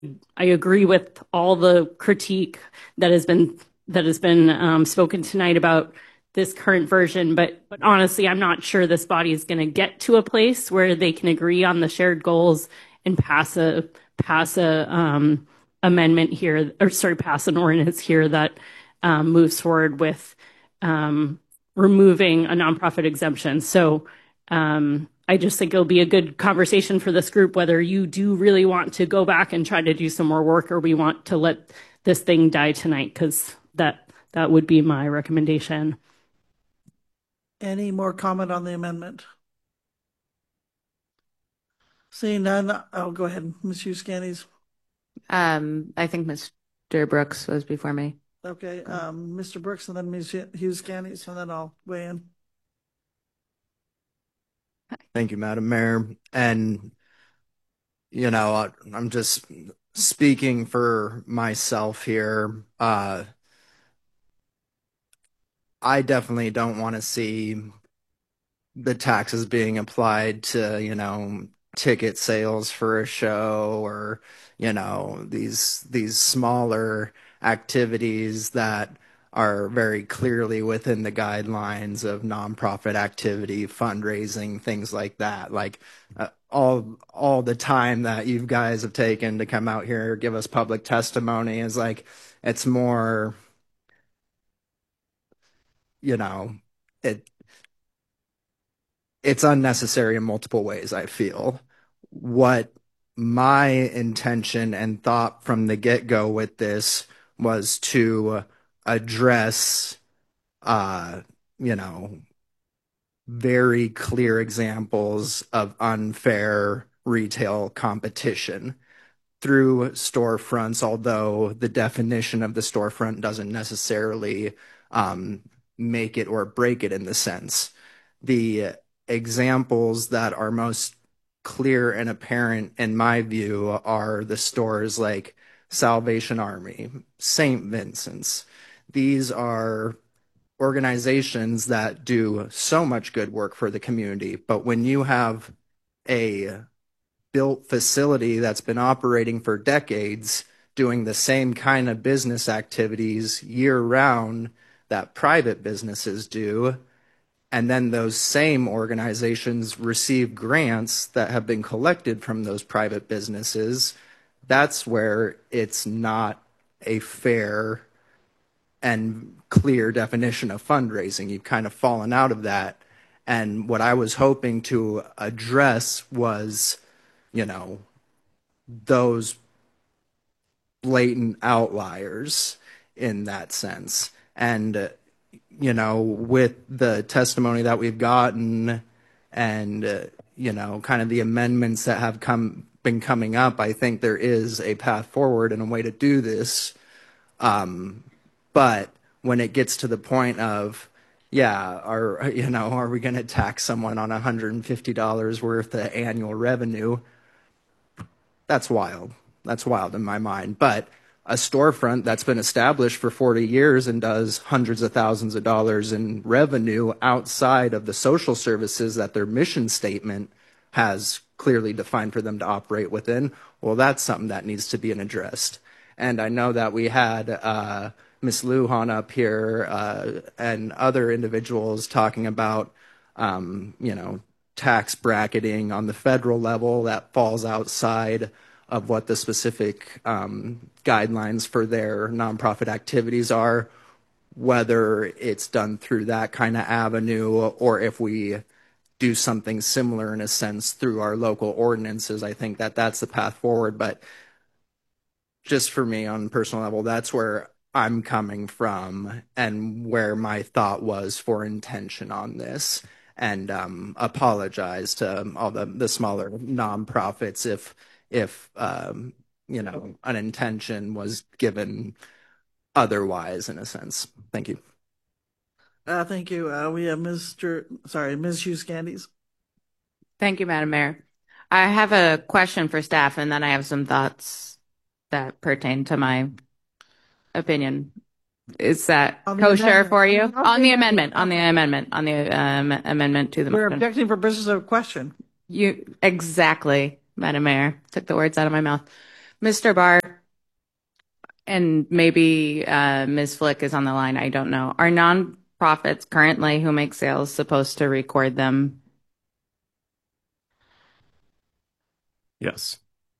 I agree with all the critique that has been spoken tonight about this current version, but honestly, I'm not sure this body is going to get to a place where they can agree on the shared goals and pass a amendment here, or sorry, pass an ordinance here that moves forward with um, removing a nonprofit exemption. So I just think it'll be a good conversation for this group, whether you do really want to go back and try to do some more work or we want to let this thing die tonight, because that would be my recommendation. Any more comment on the amendment? Seeing none, I'll go ahead. Ms. Hughes Candies. I think Mr. Brooks was before me. Okay, Mr. Brooks and then Ms. Hughes Candies, and then I'll weigh in. Thank you, Madam Mayor. And, I'm just speaking for myself here. I definitely don't want to see the taxes being applied to, ticket sales for a show or, these smaller activities that are very clearly within the guidelines of nonprofit activity, fundraising, things like that. Like all the time that you guys have taken to come out here give us public testimony is like it's more, you know, it it's unnecessary in multiple ways, I feel. What my intention and thought from the get-go with this was to address, uh, you know, very clear examples of unfair retail competition through storefronts, although the definition of the storefront doesn't necessarily um, make it or break it in the sense. The examples that are most clear and apparent, in my view, are the stores like Salvation Army, St. Vincent's. These are organizations that do so much good work for the community, but when you have a built facility that's been operating for decades, doing the same kind of business activities year round that private businesses do, and then those same organizations receive grants that have been collected from those private businesses, that's where it's not a fair and clear definition of fundraising. You've kind of fallen out of that. And what I was hoping to address was, you know, those blatant outliers in that sense. And, with the testimony that we've gotten and, kind of the amendments that have been coming up, I think there is a path forward and a way to do this. But when it gets to the point of, yeah, are we going to tax someone on $150 worth of annual revenue? That's wild. That's wild in my mind. But a storefront that's been established for 40 years and does hundreds of thousands of dollars in revenue outside of the social services that their mission statement has clearly defined for them to operate within, well, that's something that needs to be addressed. And I know that we had Ms. Lujan up here and other individuals talking about, tax bracketing on the federal level that falls outside of what the specific guidelines for their nonprofit activities are, whether it's done through that kind of avenue or if we do something similar in a sense through our local ordinances. I think that that's the path forward. But just for me on a personal level, that's where I'm coming from and where my thought was for intention on this. And apologize to all the smaller nonprofits if an intention was given otherwise in a sense. Thank you. Thank you. We have Ms. Hughes Candies. Thank you, Madam Mayor. I have a question for staff, and then I have some thoughts that pertain to my opinion. Is that kosher for you? On the amendment to the We're motion. objecting for business of question. You exactly, Madam Mayor. Took the words out of my mouth. Mr. Barr, and maybe Ms. Flick is on the line, I don't know. Are nonprofits currently who make sales supposed to record them? Yes.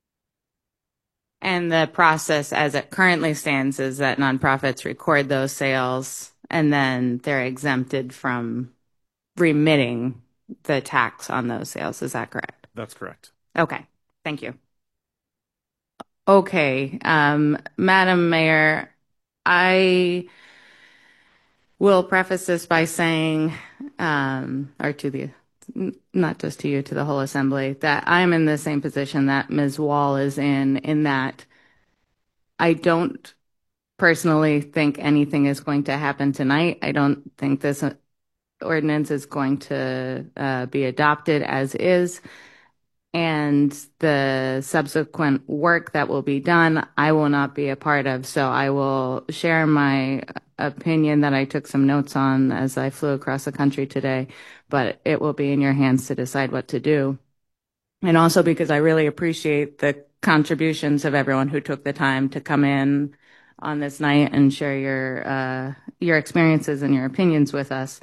And the process as it currently stands is that nonprofits record those sales and then they're exempted from remitting the tax on those sales. Is that correct? That's correct. Okay, thank you. Okay, Madam Mayor, I will preface this by saying, or to the, not just to you, to the whole assembly, that I'm in the same position that Ms. Wall is in that I don't personally think anything is going to happen tonight. I don't think this ordinance is going to be adopted as is. And the subsequent work that will be done, I will not be a part of. So I will share my opinion that I took some notes on as I flew across the country today, but it will be in your hands to decide what to do. And also because I really appreciate the contributions of everyone who took the time to come in on this night and share your experiences and your opinions with us.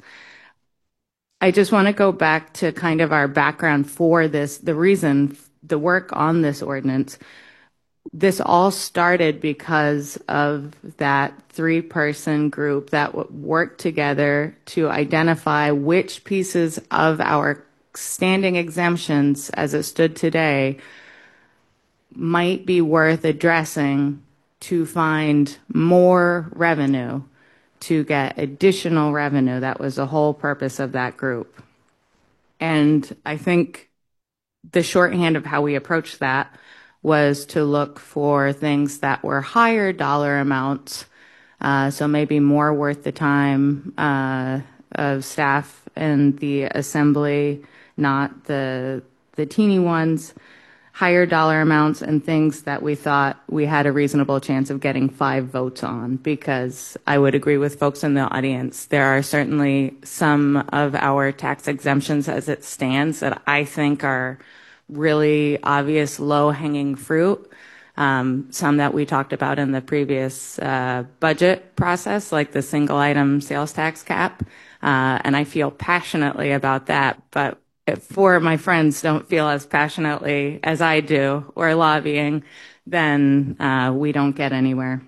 I just want to go back to kind of our background for this, the reason, the work on this ordinance. This all started because of that 3-person group that worked together to identify which pieces of our standing exemptions as it stood today might be worth addressing to find more revenue, to get additional revenue. That was the whole purpose of that group. And I think the shorthand of how we approached that was to look for things that were higher dollar amounts, so maybe more worth the time of staff and the assembly, not the teeny ones, higher dollar amounts, and things that we thought we had a reasonable chance of getting 5 votes on, because I would agree with folks in the audience. There are certainly some of our tax exemptions as it stands that I think are really obvious low-hanging fruit. Some that we talked about in the previous budget process, like the single item sales tax cap. And I feel passionately about that, but if 4 of my friends don't feel as passionately as I do or lobbying, then we don't get anywhere.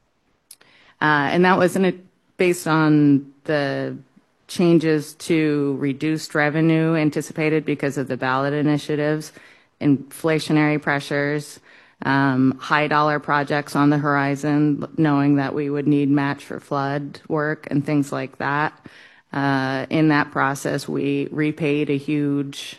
And that wasn't based on the changes to reduced revenue anticipated because of the ballot initiatives, inflationary pressures, high dollar projects on the horizon, knowing that we would need match for flood work and things like that. In that process, we repaid a huge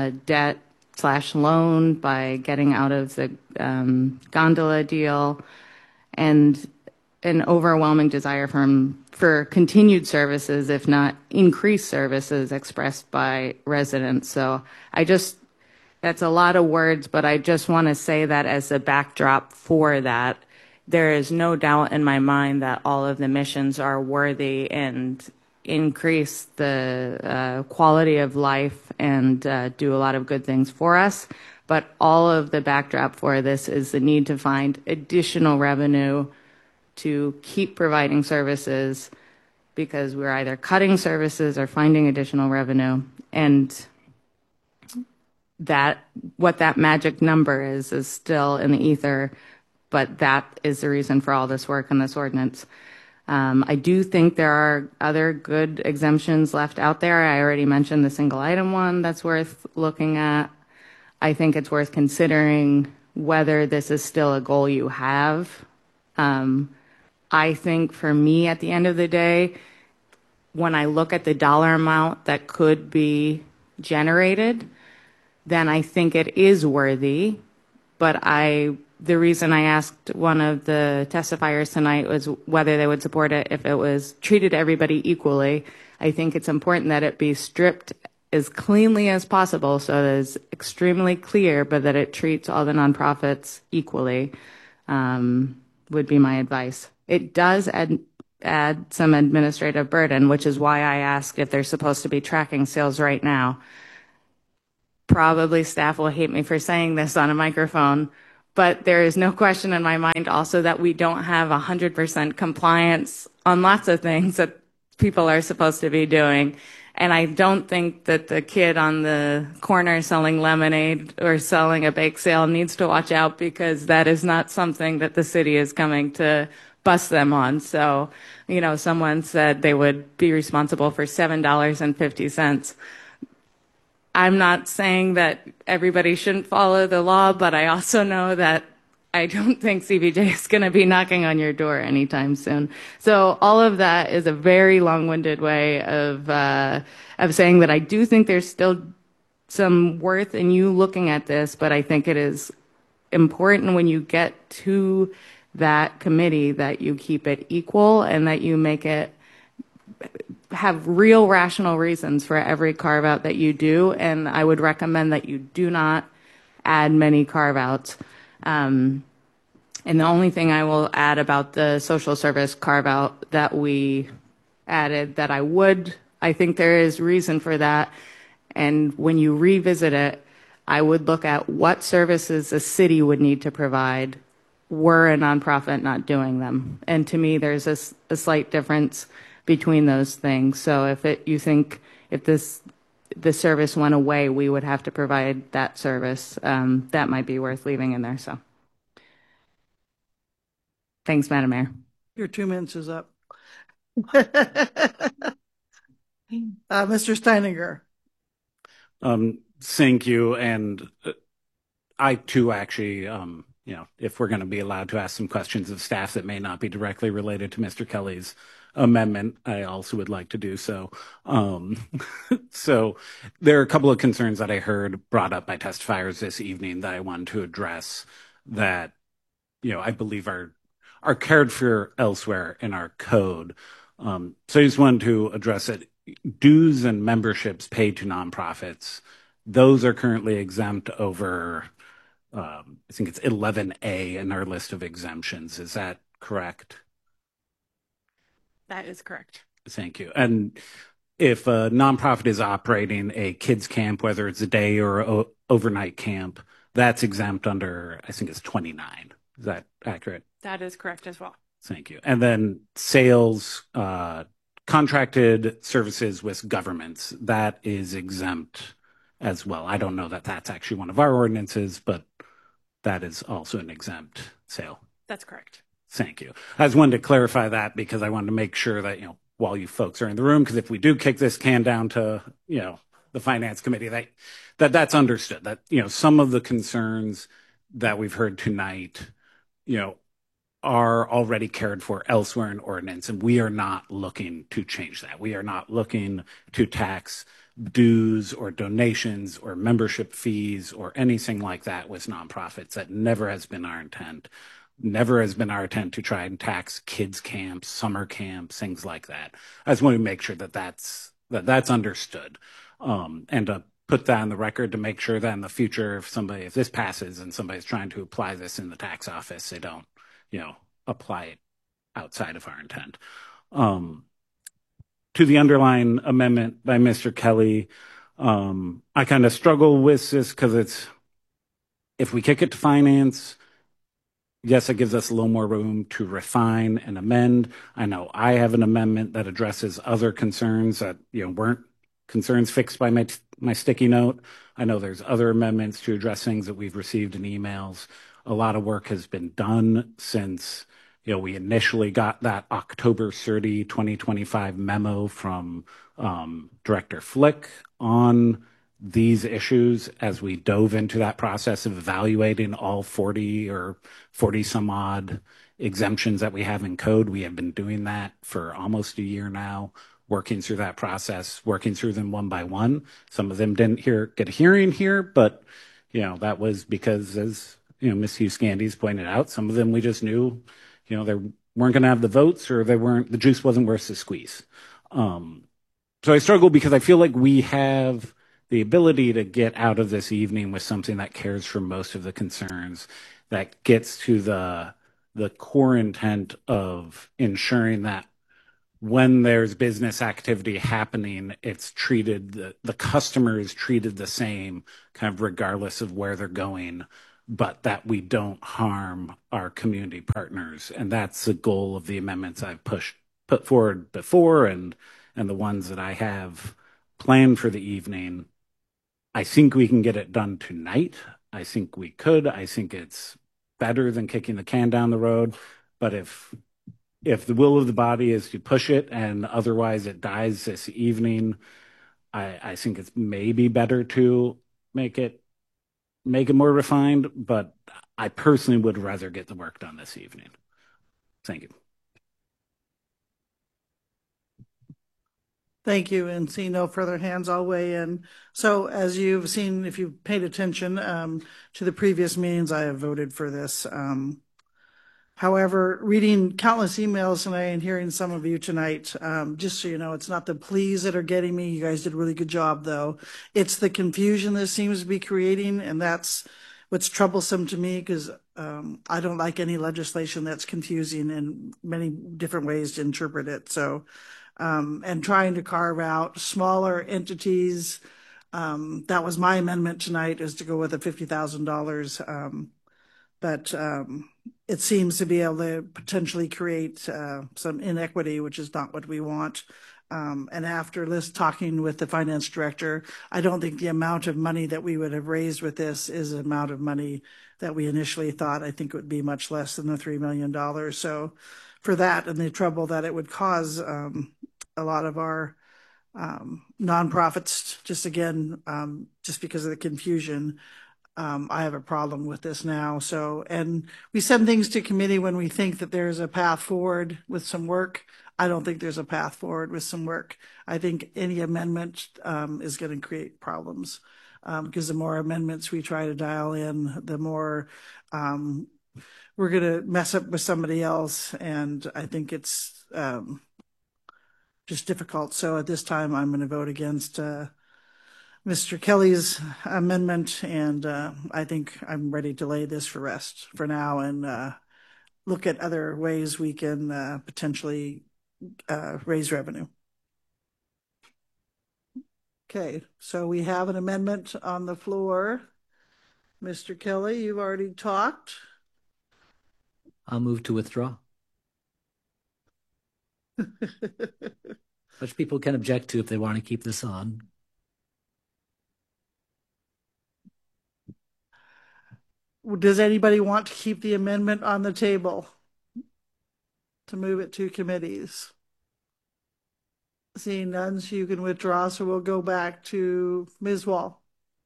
debt/loan by getting out of the gondola deal, and an overwhelming desire for continued services, if not increased services, expressed by residents. So that's a lot of words, but I just want to say that as a backdrop for that. There is no doubt in my mind that all of the missions are worthy and increase the quality of life and do a lot of good things for us. But all of the backdrop for this is the need to find additional revenue to keep providing services, because we're either cutting services or finding additional revenue. And that what that magic number is still in the ether, but that is the reason for all this work on this ordinance. I do think there are other good exemptions left out there. I already mentioned the single item one that's worth looking at. I think it's worth considering whether this is still a goal you have. I think for me, at the end of the day, when I look at the dollar amount that could be generated, then I think it is worthy. But the reason I asked one of the testifiers tonight was whether they would support it if it was treated everybody equally. I think it's important that it be stripped as cleanly as possible so that it's extremely clear, but that it treats all the nonprofits equally, would be my advice. It does add some administrative burden, which is why I asked if they're supposed to be tracking sales right now. Probably staff will hate me for saying this on a microphone, But there is no question in my mind also that we don't have 100% compliance on lots of things that people are supposed to be doing. And I don't think that the kid on the corner selling lemonade or selling a bake sale needs to watch out, because that is not something that the city is coming to bust them on. So, someone said they would be responsible for $7.50. I'm not saying that everybody shouldn't follow the law, but I also know that I don't think CBJ is going to be knocking on your door anytime soon. So all of that is a very long-winded way of saying that I do think there's still some worth in you looking at this, but I think it is important when you get to that committee that you keep it equal and that you make it have real rational reasons for every carve out that you do. And I would recommend that you do not add many carve outs. And the only thing I will add about the social service carve out that we added that I think there is reason for that. And when you revisit it, I would look at what services a city would need to provide were a nonprofit not doing them. And to me, there's a slight difference between those things. So if you think if the service went away, we would have to provide that service, that might be worth leaving in there. So thanks, Madam Mayor. Your 2 minutes is up. Mr. Steininger. Thank you. And I too actually, if we're going to be allowed to ask some questions of staff that may not be directly related to Mr. Kelly's amendment, I also would like to do so. So there are a couple of concerns that I heard brought up by testifiers this evening that I wanted to address that, I believe are cared for elsewhere in our code. So I just wanted to address it. Dues and memberships paid to nonprofits, those are currently exempt over, I think it's 11A in our list of exemptions. Is that correct? That is correct. Thank you. And if a nonprofit is operating a kids camp, whether it's a day or overnight camp, that's exempt under, I think it's 29. Is that accurate? That is correct as well. Thank you. And then sales, contracted services with governments, that is exempt as well. I don't know that that's actually one of our ordinances, but that is also an exempt sale. That's correct. Thank you. I just wanted to clarify that because I wanted to make sure that, while you folks are in the room, because if we do kick this can down to, the finance committee, that's understood, that, some of the concerns that we've heard tonight, are already cared for elsewhere in ordinance, and we are not looking to change that. We are not looking to tax dues or donations or membership fees or anything like that with nonprofits. That never has been our intent. Never has been our intent to try and tax kids camps, summer camps, things like that. I just want to make sure that that's understood, and to put that on the record to make sure that in the future, if this passes and somebody's trying to apply this in the tax office, they don't, apply it outside of our intent. To the underlying amendment by Mr. Kelly, I kind of struggle with this because if we kick it to finance, yes, it gives us a little more room to refine and amend. I know I have an amendment that addresses other concerns that, weren't concerns fixed by my sticky note. I know there's other amendments to address things that we've received in emails. A lot of work has been done since, we initially got that October 30, 2025 memo from Director Flick on these issues as we dove into that process of evaluating all 40 or 40 some odd exemptions that we have in code. We have been doing that for almost a year now, working through that process, working through them one by one. Some of them didn't get a hearing here, but that was because, as Ms. Hughes-Gandy's pointed out, some of them we just knew, they weren't going to have the votes, or the juice wasn't worth the squeeze. So I struggle because I feel like we have the ability to get out of this evening with something that cares for most of the concerns, that gets to the core intent of ensuring that when there's business activity happening, it's treated, the customer is treated the same, kind of regardless of where they're going, but that we don't harm our community partners. And that's the goal of the amendments I've put forward before, and the ones that I have planned for the evening. I think we can get it done tonight. I think we could. I think it's better than kicking the can down the road. But if the will of the body is to push it and otherwise it dies this evening, I think it's maybe better to make it more refined, but I personally would rather get the work done this evening. Thank you. Thank you. And seeing no further hands, I'll weigh in. So as you've seen, if you've paid attention to the previous meetings, I have voted for this. However, reading countless emails tonight and hearing some of you tonight, just so you know, it's not the pleas that are getting me. You guys did a really good job, though. It's the confusion this seems to be creating, and that's what's troublesome to me, because I don't like any legislation that's confusing in many different ways to interpret it. So, and trying to carve out smaller entities, that was my amendment tonight, is to go with the $50,000. But it seems to be able to potentially create some inequity, which is not what we want. And after talking with the finance director, I don't think the amount of money that we would have raised with this is the amount of money that we initially thought. I think it would be much less than the $3 million. So for that and the trouble that it would cause a lot of our nonprofits, just because of the confusion, I have a problem with this now. So, and we send things to committee when we think that there's a path forward with some work. I don't think there's a path forward with some work. I think any amendment is going to create problems, because the more amendments we try to dial in, the more we're going to mess up with somebody else. And I think it's just difficult. So at this time, I'm going to vote against Mr. Kelly's amendment, and I think I'm ready to lay this for rest for now and look at other ways we can potentially raise revenue. Okay, so we have an amendment on the floor. Mr. Kelly, you've already talked. I'll move to withdraw. Which people can object to if they want to keep this on. Does anybody want to keep the amendment on the table to move it to committees? Seeing none, so you can withdraw. So we'll go back to Ms. Wall.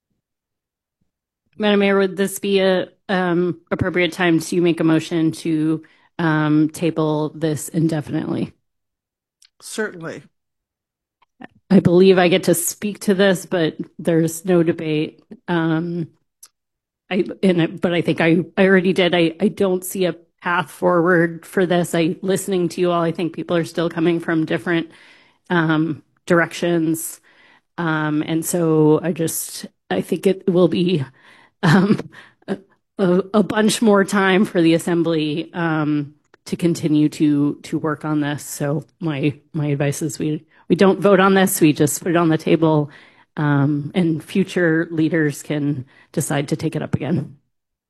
Madam Mayor, would this be a appropriate time to make a motion to table this indefinitely? Certainly. I believe I get to speak to this, but there's no debate. But I think I already did. I don't see a path forward for this. Listening to you all, I think people are still coming from different directions. And so I think it will be a bunch more time for the assembly to continue to work on this. So my advice is we don't vote on this. We just put it on the table, and future leaders can decide to take it up again.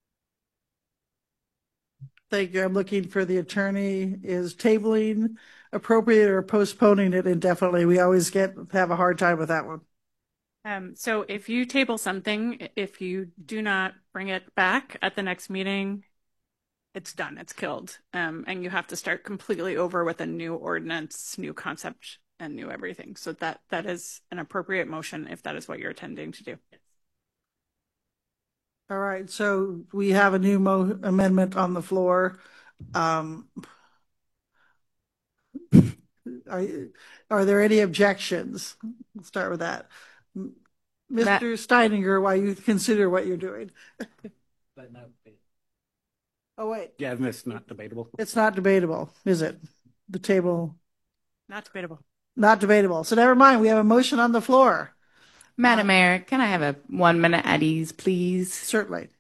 Thank you. I'm looking for the attorney. Is tabling appropriate or postponing it indefinitely? We always have a hard time with that one. So if you table something, if you do not bring it back at the next meeting, it's done, it's killed. And you have to start completely over with a new ordinance, new concept, and new everything. So that is an appropriate motion if that is what you're intending to do. All right, so we have a new amendment on the floor. Are there any objections? Let's start with that. Mr. Steininger, why you consider what you're doing? But no. Oh, wait. Yeah, it's not debatable. It's not debatable, is it? The table. Not debatable. Not debatable. So never mind. We have a motion on the floor. Madam Mayor, can I have a 1 minute at ease, please? Certainly.